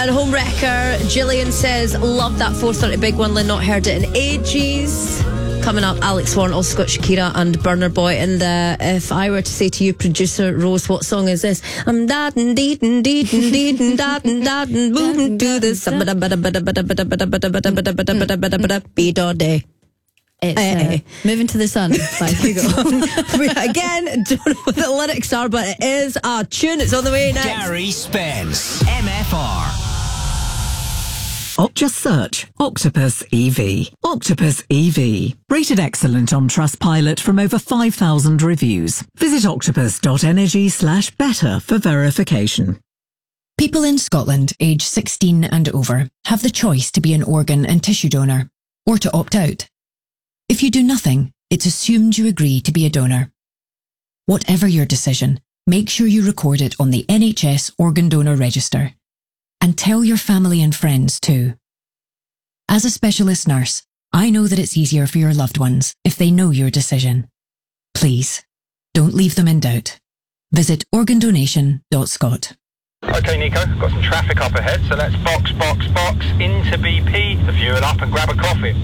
and Homewrecker. Gillian says, love that 4:30 big one, Lynn, not heard it in ages. Coming up, Alex Warren, also got Shakira and Burner Boy in the If I were to say to you, producer Rose, what song is this? I'm datin' deetin' deetin' deetin' datin' datin' moving to this B-dot-day. It's Moving to the Sun by Hugo. We again don't know what the lyrics are, but it is a tune. It's on the way next. Gary Spence, MFR. Just search Octopus EV. Octopus EV. Rated excellent on Trustpilot from over 5,000 reviews. Visit octopus.energy/better for verification. People in Scotland aged 16 and over have the choice to be an organ and tissue donor or to opt out. If you do nothing, it's assumed you agree to be a donor. Whatever your decision, make sure you record it on the NHS Organ Donor Register. And tell your family and friends too. As a specialist nurse, I know that it's easier for your loved ones if they know your decision. Please, don't leave them in doubt. Visit organdonation.scot. Okay, Nico, got some traffic up ahead, so let's box into BP, the fuel up and grab a coffee.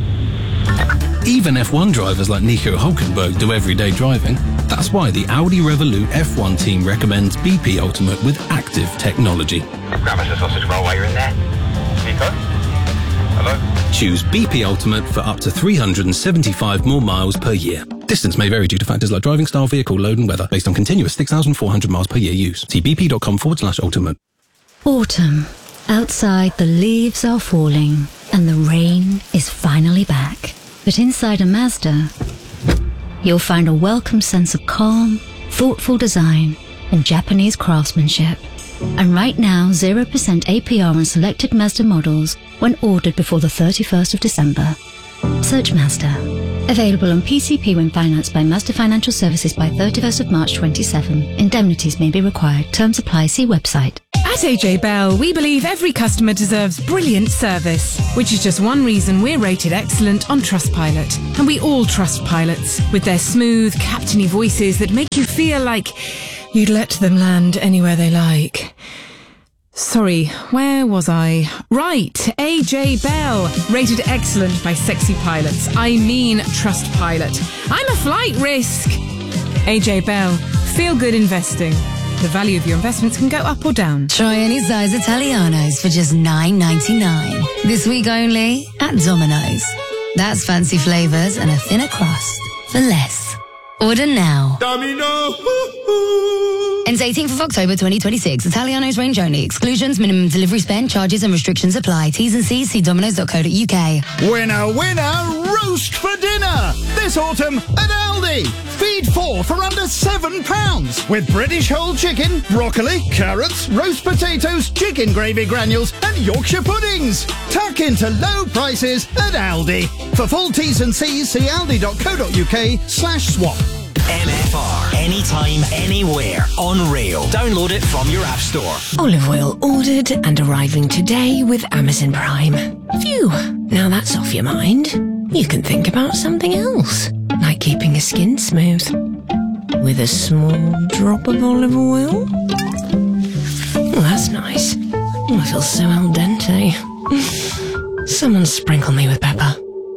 Even F1 drivers like Nico Hulkenberg do everyday driving. That's why the Audi Revolut F1 team recommends BP Ultimate with active technology. Grab us a sausage roll while you're in there. Nico? Hello? Choose BP Ultimate for up to 375 more miles per year. Distance may vary due to factors like driving style, vehicle load and weather, based on continuous 6,400 miles per year use. See bp.com/ultimate. Autumn. Outside, the leaves are falling and the rain is finally back. But inside a Mazda, you'll find a welcome sense of calm, thoughtful design, and Japanese craftsmanship. And right now, 0% APR on selected Mazda models when ordered before the 31st of December. Search Mazda. Available on PCP when financed by Mazda Financial Services by 31st of March 27. Indemnities may be required. Terms apply. See website. At AJ Bell, we believe every customer deserves brilliant service, which is just one reason we're rated excellent on Trustpilot. And we all trust pilots, with their smooth, captainy voices that make you feel like you'd let them land anywhere they like. Sorry, where was I? Right, AJ Bell, rated excellent by sexy pilots. I mean Trustpilot. I'm a flight risk. AJ Bell, feel good investing. The value of your investments can go up or down. Try any size Italianos for just $9.99. This week only at Domino's. That's fancy flavours and a thinner crust for less. Order now. Domino. Ends 18th of October 2026. Italianos range only. Exclusions, minimum delivery spend, charges and restrictions apply. T's and C's, see domino's.co.uk. Winner, roast for dinner. This autumn at Aldi. Feed 4 for under £7 with British whole chicken, broccoli, carrots, roast potatoes, chicken gravy granules and Yorkshire puddings. Tuck into low prices at Aldi. For full T's and C's, see aldi.co.uk/swap. MFR. Anytime, anywhere. On rail. Download it from your app store. Olive oil ordered and arriving today with Amazon Prime. Phew. Now that's off your mind. You can think about something else. Like keeping your skin smooth. With a small drop of olive oil. Oh, that's nice. Oh, I feel so al dente. Someone sprinkle me with pepper.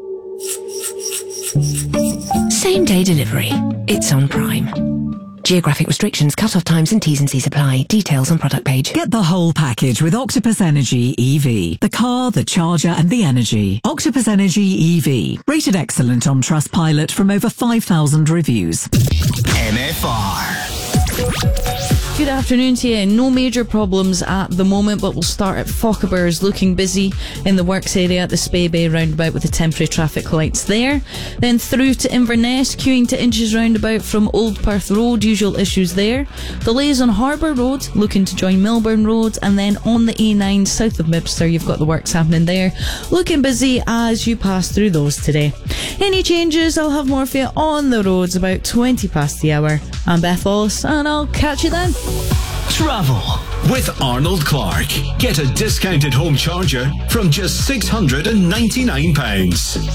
Same day delivery. It's on Prime. Geographic restrictions, cut-off times and T's and C's apply. Details on product page. Get the whole package with Octopus Energy EV. The car, the charger and the energy. Octopus Energy EV. Rated excellent on Trustpilot from over 5,000 reviews. MFR. Good afternoon to you. No major problems at the moment, but we'll start at Fochabers, looking busy in the works area at the Spey Bay roundabout with the temporary traffic lights there. Then through to Inverness, queuing to Inches roundabout from Old Perth Road, usual issues there. Delays on Harbour Road, looking to join Milburn Road, and then on the A9 south of Mibster, you've got the works happening there. Looking busy as you pass through those today. Any changes, I'll have more for you on the roads about 20 past the hour. I'm Beth Wallace, and I'll catch you then. Travel with Arnold Clark. Get a discounted home charger from just £699.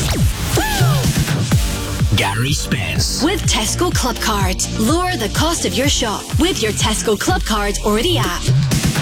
Gary Spence. With Tesco Club Card. Lower the cost of your shop with your Tesco Club Card or the app.